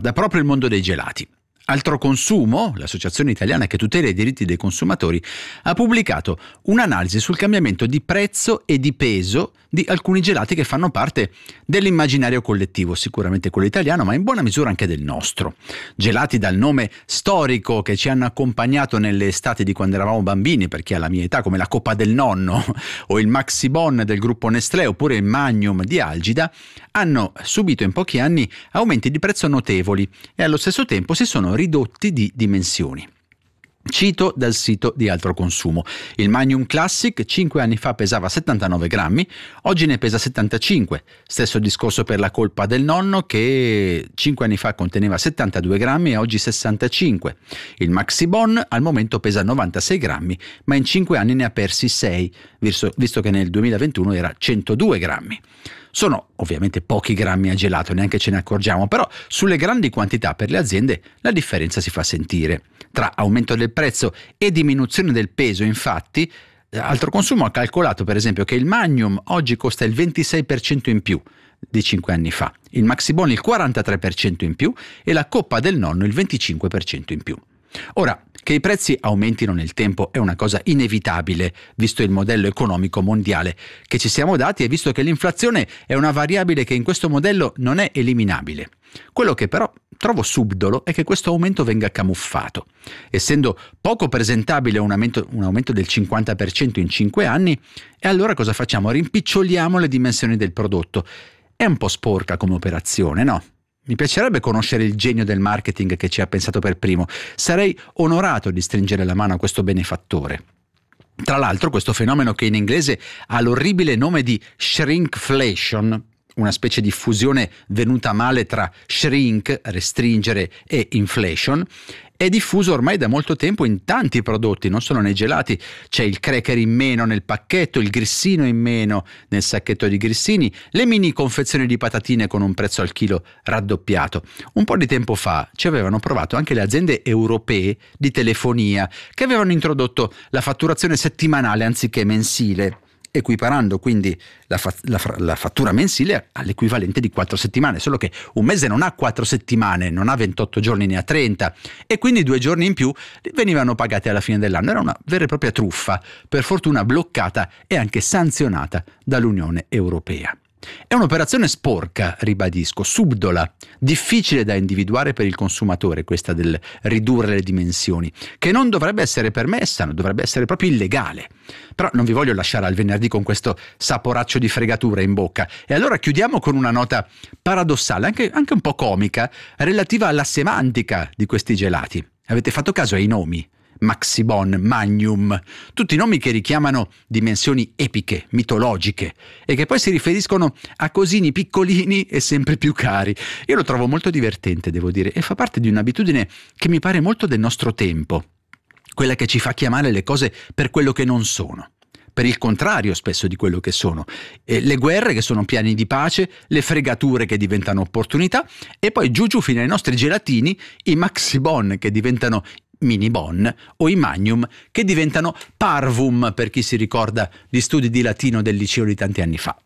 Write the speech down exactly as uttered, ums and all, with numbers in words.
riguarda proprio il mondo dei gelati. Altro Consumo, l'associazione italiana che tutela i diritti dei consumatori, ha pubblicato un'analisi sul cambiamento di prezzo e di peso di alcuni gelati che fanno parte dell'immaginario collettivo, sicuramente quello italiano, ma in buona misura anche del nostro. Gelati dal nome storico che ci hanno accompagnato nelle estati di quando eravamo bambini, per chi ha la mia età, come la Coppa del Nonno o il Maxi Bon del gruppo Nestlé oppure il Magnum di Algida, hanno subito in pochi anni aumenti di prezzo notevoli e allo stesso tempo si sono ridotti di dimensioni. Cito dal sito di Altro Consumo: il Magnum Classic cinque anni fa pesava settantanove grammi, oggi ne pesa settantacinque. Stesso discorso per la Colpa del Nonno, che cinque anni fa conteneva settantadue grammi e oggi sessantacinque. Il Maxi Bon al momento pesa novantasei grammi, ma in cinque anni ne ha persi sei, visto che nel duemilaventuno era centodue grammi. Sono ovviamente pochi grammi a gelato, neanche ce ne accorgiamo, però sulle grandi quantità per le aziende la differenza si fa sentire. Tra aumento del prezzo e diminuzione del peso, infatti, Altro Consumo ha calcolato per esempio che il Magnum oggi costa il ventisei per cento in più di cinque anni fa, il Maxi Bon il quarantatré per cento in più e la Coppa del Nonno il venticinque per cento in più. Ora, che i prezzi aumentino nel tempo è una cosa inevitabile, visto il modello economico mondiale che ci siamo dati e visto che l'inflazione è una variabile che in questo modello non è eliminabile. Quello che però trovo subdolo è che questo aumento venga camuffato. Essendo poco presentabile un aumento, un aumento del cinquanta per cento in cinque anni, e allora cosa facciamo? Rimpiccioliamo le dimensioni del prodotto. È un po' sporca come operazione, no? Mi piacerebbe conoscere il genio del marketing che ci ha pensato per primo. Sarei onorato di stringere la mano a questo benefattore. Tra l'altro, questo fenomeno, che in inglese ha l'orribile nome di shrinkflation, una specie di fusione venuta male tra shrink, restringere, e inflation, è diffuso ormai da molto tempo in tanti prodotti, non solo nei gelati. C'è il cracker in meno nel pacchetto, il grissino in meno nel sacchetto di grissini, le mini confezioni di patatine con un prezzo al chilo raddoppiato. Un po' di tempo fa ci avevano provato anche le aziende europee di telefonia, che avevano introdotto la fatturazione settimanale anziché mensile, equiparando quindi la, fa- la, fa- la fattura mensile all'equivalente di quattro settimane, solo che un mese non ha quattro settimane, non ha ventotto giorni, ne ha trenta, e quindi due giorni in più venivano pagati alla fine dell'anno. Era una vera e propria truffa, per fortuna bloccata e anche sanzionata dall'Unione Europea. È un'operazione sporca, ribadisco, subdola, difficile da individuare per il consumatore, questa del ridurre le dimensioni, che non dovrebbe essere permessa, non dovrebbe essere proprio illegale. Però non vi voglio lasciare al venerdì con questo saporaccio di fregatura in bocca, e allora chiudiamo con una nota paradossale, anche, anche un po' comica, relativa alla semantica di questi gelati. Avete fatto caso ai nomi? Maxi Bon, Magnum, tutti nomi che richiamano dimensioni epiche, mitologiche, e che poi si riferiscono a cosini piccolini e sempre più cari. Io lo trovo molto divertente, devo dire, e fa parte di un'abitudine che mi pare molto del nostro tempo, quella che ci fa chiamare le cose per quello che non sono, per il contrario spesso di quello che sono, eh, le guerre che sono piani di pace, le fregature che diventano opportunità, e poi giù giù fino ai nostri gelatini, i Maxi Bon che diventano mini bon, o i Magnum che diventano parvum, per chi si ricorda gli studi di latino del liceo di tanti anni fa.